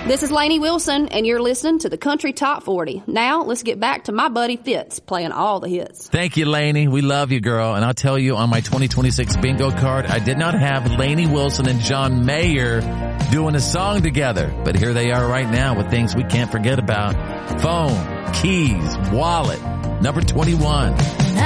This is Lainey Wilson, and you're listening to the Country Top 40. Now, let's get back to my buddy Fitz playing all the hits. Thank you, Lainey. We love you, girl. And I'll tell you, on my 2026 bingo card, I did not have Lainey Wilson and John Mayer doing a song together. But here they are right now with things we can't forget about. Phone, keys, wallet, number 21.